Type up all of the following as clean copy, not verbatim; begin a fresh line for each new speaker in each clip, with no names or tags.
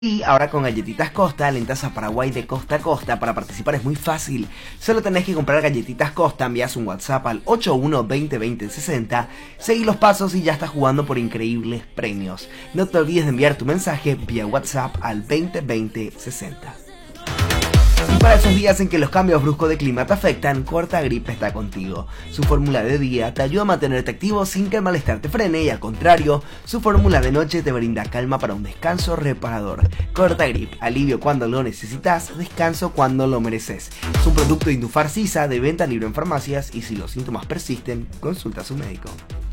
Y ahora con Galletitas Costa, lentas a Paraguay de costa a costa. Para participar es muy fácil. Solo tenés que comprar Galletitas Costa, envías un WhatsApp al 81202060, seguí los pasos y ya estás jugando por increíbles premios. No te olvides de enviar tu mensaje vía WhatsApp al 202060. Y para esos días en que los cambios bruscos de clima te afectan, Cortagrip está contigo. Su fórmula de día te ayuda a mantenerte activo sin que el malestar te frene y al contrario, su fórmula de noche te brinda calma para un descanso reparador. Cortagrip, alivio cuando lo necesitas, descanso cuando lo mereces. Es un producto de Indufar Sisa de venta libre en farmacias y si los síntomas persisten, consulta a su médico.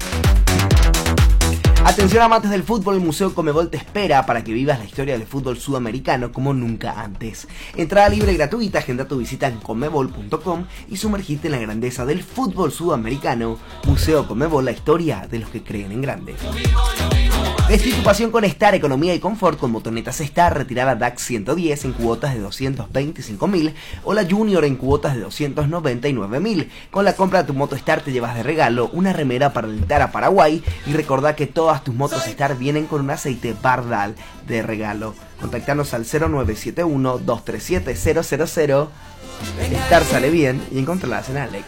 Atención amantes del fútbol, el Museo Conmebol te espera para que vivas la historia del fútbol sudamericano como nunca antes. Entrada libre y gratuita, agenda tu visita en conmebol.com y sumergite en la grandeza del fútbol sudamericano. Museo Conmebol, la historia de los que creen en grande. Vestí tu pasión con Star, economía y confort con motonetas Star, retirada DAX 110 en cuotas de 225.000 o la Junior en cuotas de 299.000. Con la compra de tu moto Star te llevas de regalo una remera para alentar a Paraguay y recordá que todas tus motos Star vienen con un aceite Bardal de regalo. Contactanos al 0971-237-000. Star sale bien y encontrarlas en Alex.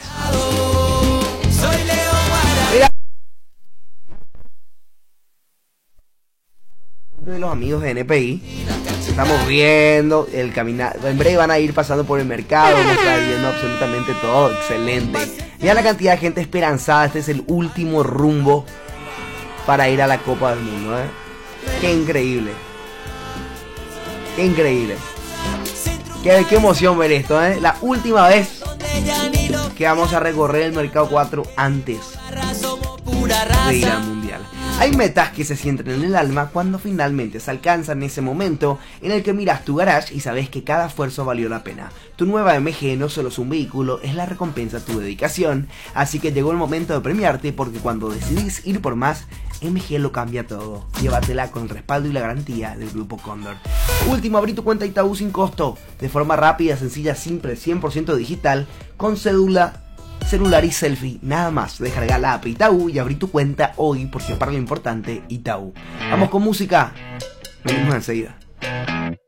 De los amigos de NPI, estamos viendo el caminar, en breve van a ir pasando por el mercado, vamos a estar viendo absolutamente todo, excelente. Mira la cantidad de gente esperanzada, este es el último rumbo para ir a la Copa del Mundo, Qué increíble, qué increíble, qué emoción ver esto, La última vez que vamos a recorrer el mercado 4 antes de ir al mundial. Hay metas que se sienten en el alma cuando finalmente se alcanzan en ese momento en el que miras tu garage y sabes que cada esfuerzo valió la pena. Tu nueva MG no solo es un vehículo, es la recompensa a tu dedicación. Así que llegó el momento de premiarte porque cuando decidís ir por más, MG lo cambia todo. Llévatela con el respaldo y la garantía del Grupo Cóndor. Último, abrí tu cuenta Itaú sin costo, de forma rápida, sencilla, simple, 100% digital, con cédula, celular y selfie, nada más. Descarga la app Itaú y abrí tu cuenta hoy porque para lo importante, Itaú. Vamos con música, venimos enseguida.